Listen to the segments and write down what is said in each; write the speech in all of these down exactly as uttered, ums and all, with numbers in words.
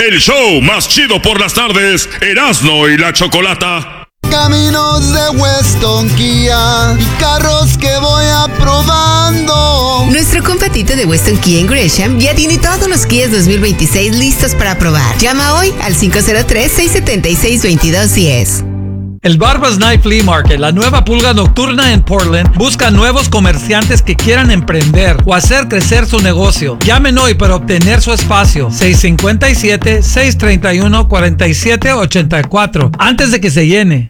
el show más chido por las tardes, Erasmo y la Chocolata. Caminos de Weston Kia y carros que voy aprobando. Nuestro compatito de Weston Kia en Gresham ya tiene todos los Kias dos mil veintiséis listos para probar. Llama hoy al cinco cero tres, seis siete seis, dos dos uno cero. El Barbas Night Flea Market, la nueva pulga nocturna en Portland, busca nuevos comerciantes que quieran emprender o hacer crecer su negocio. Llamen hoy para obtener su espacio. seis cinco siete, seis tres uno, cuatro siete ocho cuatro, antes de que se llene.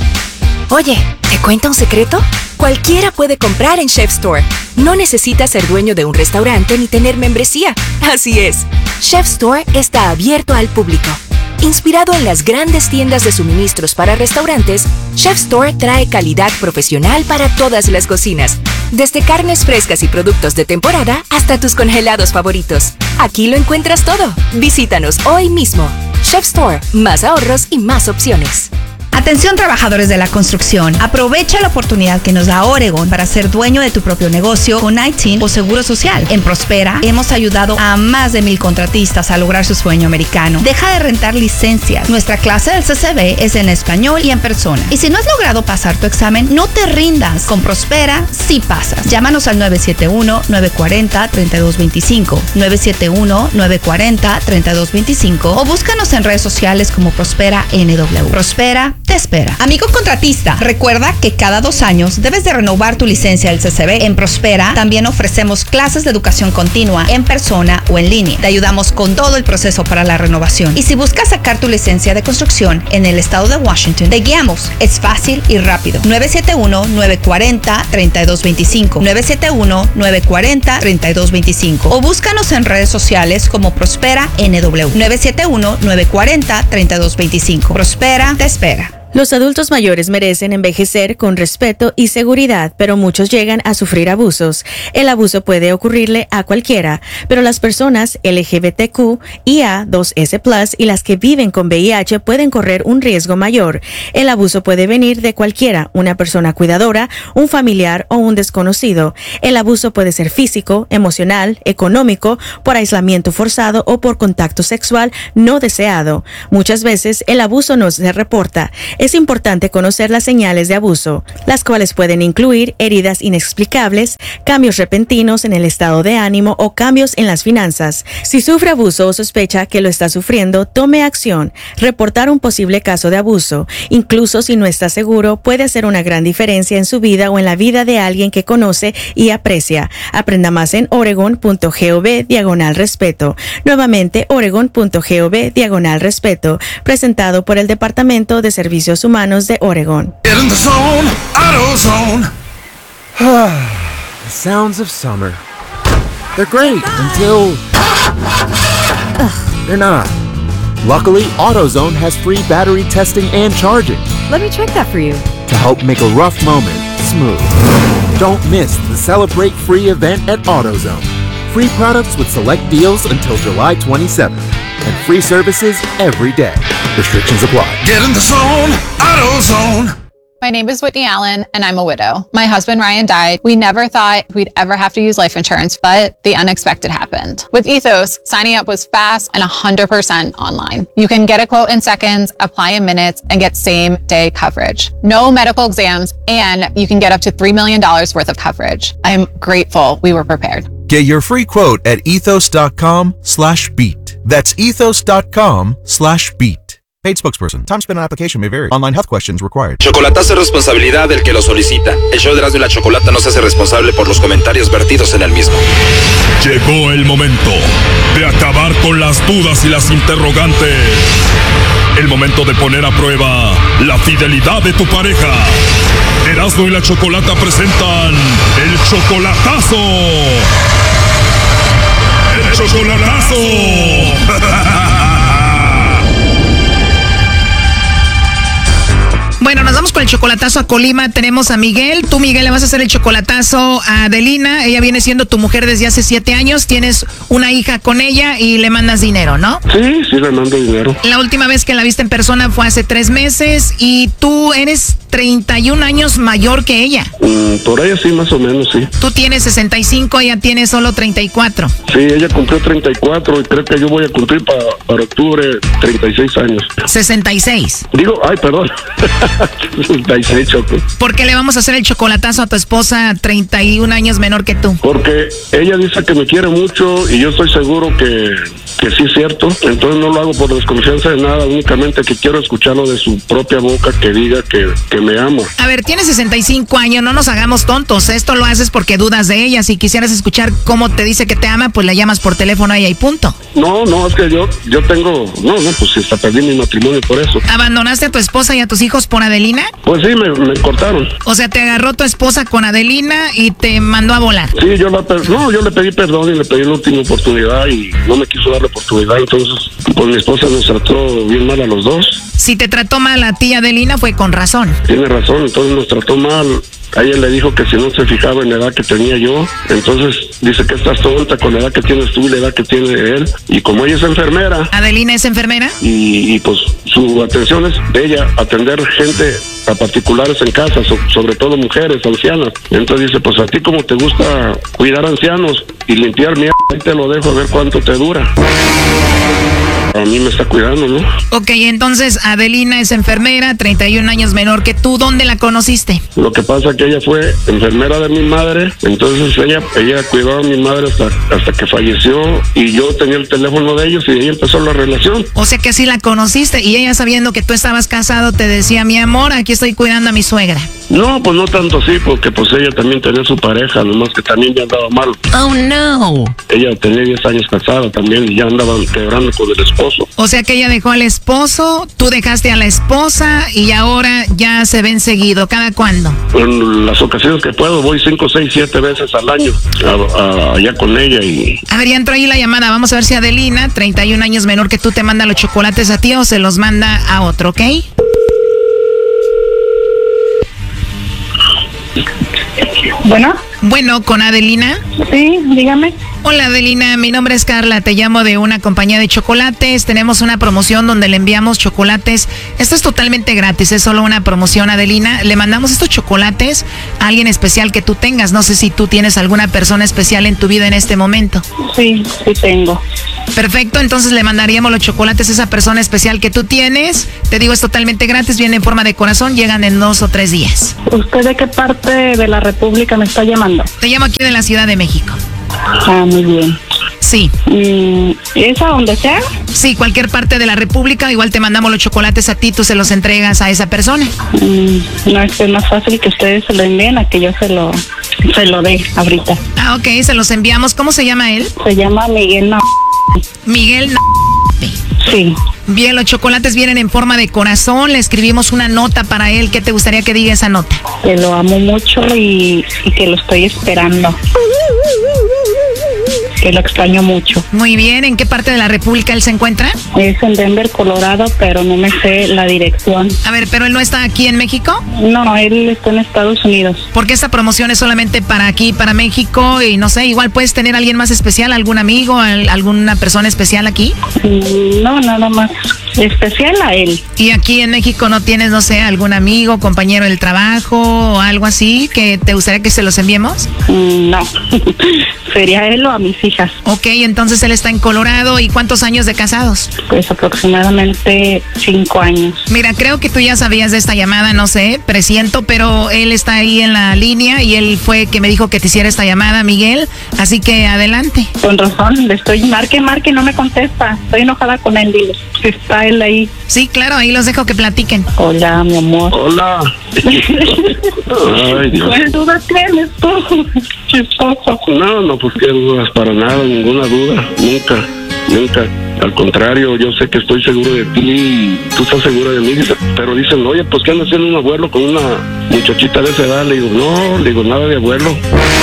Oye, ¿te cuenta un secreto? Cualquiera puede comprar en Chef Store. No necesitas ser dueño de un restaurante ni tener membresía. Así es, Chef Store está abierto al público. Inspirado en las grandes tiendas de suministros para restaurantes, Chef Store trae calidad profesional para todas las cocinas. Desde carnes frescas y productos de temporada hasta tus congelados favoritos. Aquí lo encuentras todo. Visítanos hoy mismo. Chef Store, más ahorros y más opciones. Atención trabajadores de la construcción, aprovecha la oportunidad que nos da Oregon para ser dueño de tu propio negocio con I T I N o Seguro Social. En Prospera hemos ayudado a más de mil contratistas a lograr su sueño americano. Deja de rentar licencias. Nuestra clase del C C B es en español y en persona. Y si no has logrado pasar tu examen, no te rindas. Con Prospera sí pasas. Llámanos al nueve siete uno, nueve cuatro cero, tres dos dos cinco, nueve siete uno, nueve cuatro cero, tres dos dos cinco o búscanos en redes sociales como Prospera N W. Prospera te espera. Amigo contratista, recuerda que cada dos años debes de renovar tu licencia del C C B. En Prospera también ofrecemos clases de educación continua en persona o en línea. Te ayudamos con todo el proceso para la renovación. Y si buscas sacar tu licencia de construcción en el estado de Washington, te guiamos. Es fácil y rápido. nueve siete uno, nueve cuatro cero, tres dos dos cinco, nueve siete uno, nueve cuatro cero, tres dos dos cinco o búscanos en redes sociales como Prospera N W. nueve siete uno, nueve cuatro cero, tres dos dos cinco. Prospera te espera. Los adultos mayores merecen envejecer con respeto y seguridad, pero muchos llegan a sufrir abusos. El abuso puede ocurrirle a cualquiera, pero las personas L G B T Q I A dos S plus y las que viven con V I H pueden correr un riesgo mayor. El abuso puede venir de cualquiera, una persona cuidadora, un familiar o un desconocido. El abuso puede ser físico, emocional, económico, por aislamiento forzado o por contacto sexual no deseado. Muchas veces el abuso no se reporta. Es importante conocer las señales de abuso, las cuales pueden incluir heridas inexplicables, cambios repentinos en el estado de ánimo o cambios en las finanzas. Si sufre abuso o sospecha que lo está sufriendo, tome acción. Reportar un posible caso de abuso, incluso si no está seguro, puede hacer una gran diferencia en su vida o en la vida de alguien que conoce y aprecia. Aprenda más en oregon.gov diagonal respeto. Nuevamente, oregon.gov diagonal respeto, presentado por el Departamento de Servicios Humanos de Oregon. Get in the zone, AutoZone. The sounds of summer. They're great until they're not. Luckily, AutoZone has free battery testing and charging. Let me check that for you. To help make a rough moment smooth. Don't miss the Celebrate Free event at AutoZone. Free products with select deals until July twenty-seventh. And free services every day. Restrictions apply. Get in the zone, AutoZone. My name is Whitney Allen, and I'm a widow. My husband, Ryan, died. We never thought we'd ever have to use life insurance, but the unexpected happened. With Ethos, signing up was fast and one hundred percent online. You can get a quote in seconds, apply in minutes, and get same-day coverage. No medical exams, and you can get up to three million dollars worth of coverage. I'm grateful we were prepared. Get your free quote at ethos.com slash beat. That's ethos.com slash beat. Paid spokesperson. Time spent on application may vary. Online health questions required. Chocolatazo es responsabilidad del que lo solicita. El show de Erasmo y la Chocolata no se hace responsable por los comentarios vertidos en el mismo. Llegó el momento de acabar con las dudas y las interrogantes. El momento de poner a prueba la fidelidad de tu pareja. Erasmo y la Chocolata presentan el chocolatazo. El chocolatazo. Bueno, nos vamos con el el chocolatazo a Colima. Tenemos a Miguel. Tú, Miguel, le vas a hacer el chocolatazo a Adelina. Ella viene siendo tu mujer desde hace siete años. Tienes una hija con ella y le mandas dinero, ¿no? Sí, sí, le mando dinero. La última vez que la viste en persona fue hace tres meses y tú eres treinta y un años mayor que ella. Mm, por ahí sí, más o menos, sí. Tú tienes sesenta y cinco, ella tiene solo treinta y cuatro. Sí, ella cumplió treinta y cuatro y creo que yo voy a cumplir para, para octubre treinta y seis años. sesenta y seis. Digo, ay, perdón. sesenta y seis, Choco. ¿Por qué le vamos a hacer el chocolatazo a tu esposa treinta y un años menor que tú? Porque ella dice que me quiere mucho y yo estoy seguro que, que sí es cierto. Entonces no lo hago por desconfianza de nada, únicamente que quiero escucharlo de su propia boca que diga que, que me ama. A ver, tienes sesenta y cinco años, no nos hagamos tontos. Esto lo haces porque dudas de ella. Si quisieras escuchar cómo te dice que te ama, pues la llamas por teléfono a ella y punto. No, no, es que yo yo tengo... No, no, pues hasta perdí mi matrimonio por eso. ¿Abandonaste a tu esposa y a tus hijos por Adelina? Pues sí, me, me cortaron. O sea, te agarró tu esposa con Adelina y te mandó a volar. Sí, yo la no, yo le pedí perdón y le pedí la última oportunidad y no me quiso dar la oportunidad. Entonces, pues mi esposa nos trató bien mal a los dos. Si te trató mal a ti, Adelina, fue con razón. Tiene razón, entonces nos trató mal. A ella le dijo que si no se fijaba en la edad que tenía yo, entonces dice que estás tonta con la edad que tienes tú y la edad que tiene él. Y como ella es enfermera... ¿Adelina es enfermera? Y, y pues su atención es de ella, atender gente a particulares en casa, so, sobre todo mujeres, ancianas. Entonces dice, pues a ti como te gusta cuidar ancianos y limpiar mierda, ahí te lo dejo a ver cuánto te dura. A mí me está cuidando, ¿no? Ok, entonces Adelina es enfermera, treinta y un años menor que tú. ¿Dónde la conociste? Lo que pasa es que ella fue enfermera de mi madre, entonces ella ella cuidó a mi madre hasta, hasta que falleció y yo tenía el teléfono de ellos y ahí empezó la relación. O sea que así la conociste y ella sabiendo que tú estabas casado te decía, mi amor, aquí estoy cuidando a mi suegra. No, pues no tanto así, porque pues ella también tenía su pareja, nomás que también ya andaba mal. Oh, no. Ella tenía diez años casada también y ya andaban quebrando con el esposo. O sea que ella dejó al esposo, tú dejaste a la esposa y ahora ya se ven seguido. ¿Cada cuándo? En las ocasiones que puedo voy cinco, seis, siete veces al año a, a, allá con ella y... A ver, ya entró ahí la llamada. Vamos a ver si Adelina, treinta y un años menor que tú, te manda los chocolates a ti o se los manda a otro, ¿ok? Bueno. Bueno, ¿con Adelina? Sí, dígame. Hola Adelina, mi nombre es Carla, te llamo de una compañía de chocolates, tenemos una promoción donde le enviamos chocolates, esto es totalmente gratis, es solo una promoción Adelina, le mandamos estos chocolates a alguien especial que tú tengas, no sé si tú tienes alguna persona especial en tu vida en este momento. Sí, sí tengo. Perfecto, entonces le mandaríamos los chocolates a esa persona especial que tú tienes, te digo es totalmente gratis, viene en forma de corazón, llegan en dos o tres días. ¿Usted de qué parte de la República me está llamando? Te llamo aquí de la Ciudad de México. Ah, muy bien. Sí. Mm, ¿es a donde sea? Sí, cualquier parte de la República, igual te mandamos los chocolates a ti, tú se los entregas a esa persona. Mm, no, es que es más fácil que ustedes se lo envíen a que yo se lo, se lo dé ahorita. Ah, ok, se los enviamos. ¿Cómo se llama él? Se llama Miguel Na... Miguel Na... Sí. Bien, los chocolates vienen en forma de corazón, le escribimos una nota para él. ¿Qué te gustaría que diga esa nota? Que lo amo mucho y, y que lo estoy esperando. Que lo extraño mucho. Muy bien, ¿en qué parte de la República él se encuentra? Es en Denver, Colorado, pero no me sé la dirección. A ver, ¿pero él no está aquí en México? No, él está en Estados Unidos. Porque esta promoción es solamente para aquí, para México, y no sé, igual puedes tener a alguien más especial, algún amigo, alguna persona especial aquí. No, nada más especial a él. ¿Y aquí en México no tienes, no sé, algún amigo, compañero del trabajo o algo así que te gustaría que se los enviemos? No, sería él o a mis hijas. Ok, entonces él está en Colorado. ¿Y cuántos años de casados? Pues aproximadamente cinco años. Mira, creo que tú ya sabías de esta llamada, no sé, presiento, pero él está ahí en la línea y él fue que me dijo que te hiciera esta llamada, Miguel, así que adelante. Con razón, le estoy marque, marque, no me contesta. Estoy enojada con él, dile. Está él ahí. Sí, claro, ahí los dejo que platiquen. Hola, mi amor. Hola. Ay, Dios. ¿Cuál duda tienes tú? Chistoso. No, no, pues qué dudas, para nada, ninguna duda, nunca, nunca. Al contrario, yo sé que estoy seguro de ti y tú estás segura de mí, pero dicen, oye, pues ¿qué anda haciendo un abuelo con una muchachita de esa edad? Le digo, no, le digo, nada de abuelo.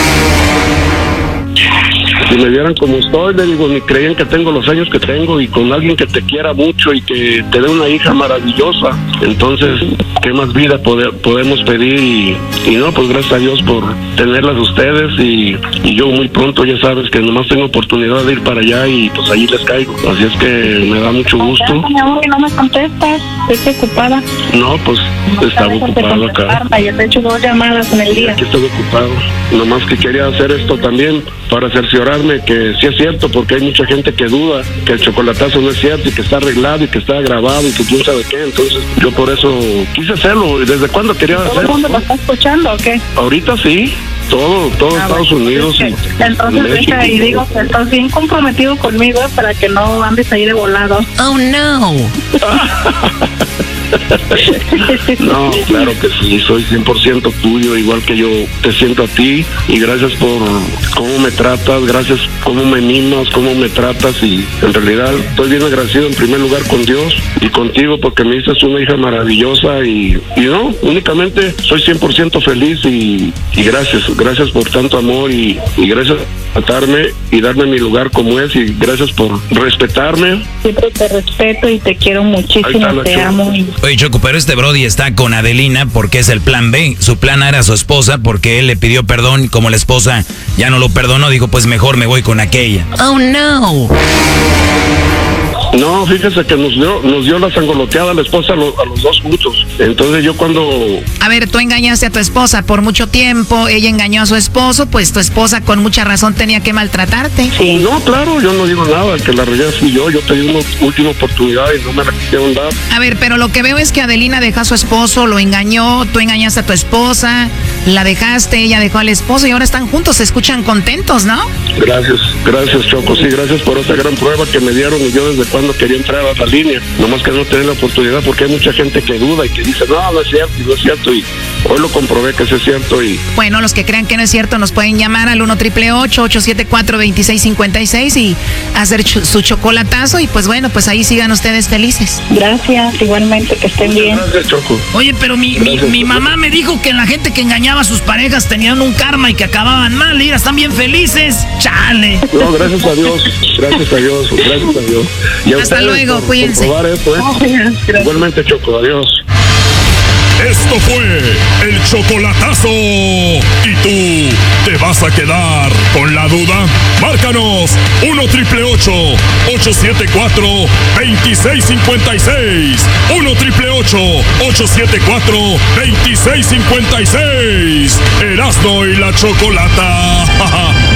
Si me vieran como estoy, le digo, ni creían que tengo los años que tengo y con alguien que te quiera mucho y que te dé una hija maravillosa. Entonces, ¿qué más vida poder, podemos pedir? Y, y no, pues gracias a Dios por tenerlas ustedes y, y yo muy pronto, ya sabes que nomás tengo oportunidad de ir para allá y pues ahí les caigo. Así es que me da mucho gusto. Mi amor, que no me contestas, estoy ocupada. No, pues No estaba sabes ocupado acá. Ya te he hecho dos llamadas en el día. Aquí estoy ocupado. Nomás que quería hacer esto también para cerciorarme que sí es cierto, porque hay mucha gente que duda que el chocolatazo no es cierto y que está arreglado y que está grabado y que quién sabe qué. Entonces yo por eso quise hacerlo. ¿Y desde cuándo quería hacerlo? ¿Todo el mundo lo está escuchando o qué? Ahorita sí. Todo, todo Ah, Estados bueno, Unidos. es que, y entonces México. deja y digo que estás bien comprometido conmigo para que no andes ahí de volado. Oh, no. No, claro que sí, soy cien por ciento tuyo, igual que yo te siento a ti, y gracias por cómo me tratas, gracias cómo me mimas, cómo me tratas, y en realidad estoy bien agradecido en primer lugar con Dios y contigo porque me dices una hija maravillosa y, y no, únicamente soy cien por ciento feliz y, y gracias, gracias por tanto amor y, y gracias por tratarme y darme mi lugar como es y gracias por respetarme. Siempre te respeto y te quiero muchísimo, Ahí está la te Choco. amo. Y... Oye, Choco, pero este Brody está con Adelina porque es el plan B. Su plan A era su esposa porque él le pidió perdón y como la esposa ya no lo perdonó, dijo, pues mejor me voy con aquella. Oh, no. No, fíjese que nos dio, nos dio la sangoloteada la esposa a, lo- a los dos juntos. Entonces yo cuando... A ver, tú engañaste a tu esposa por mucho tiempo, ella engañó a su esposo, pues tu esposa con mucha razón tenía que maltratarte. Sí. No, claro, yo no digo nada, que la regué fui yo, yo te di una última oportunidad y no me la quisieron dar. A ver, pero lo que veo es que Adelina dejó a su esposo, lo engañó, tú engañaste a tu esposa, la dejaste, ella dejó al esposo y ahora están juntos, se escuchan contentos, ¿no? Gracias, gracias Choco, sí, gracias por esa gran prueba que me dieron y yo desde cuando quería entrar a la línea, nomás que no tenía la oportunidad porque hay mucha gente que duda y que dice, no, no es cierto, y no es cierto, y hoy lo comprobé que sí es cierto y... Bueno, los que crean que no es cierto nos pueden llamar al uno triple ocho siete cuatro dos seis cinco seis y hacer ch- su chocolatazo y pues bueno, pues ahí sigan ustedes felices. Gracias, igualmente, que estén bien. Gracias Choco. Oye, pero mi, mi, mi mamá me dijo que la gente que engañaba a sus parejas tenían un karma y que acababan mal. Mira, están bien felices. Chale. No, gracias a Dios, gracias a Dios, gracias a Dios. Y a Hasta ustedes luego, por cuídense. comprobar esto, ¿eh? Igualmente Choco, adiós. Esto fue el chocolatazo. ¿Y tú te vas a quedar con la duda? Márcanos uno triple ocho ocho siete cuatro dos seis cinco seis. uno triple ocho ocho siete cuatro dos seis cinco seis. Erasmo y la Chocolata.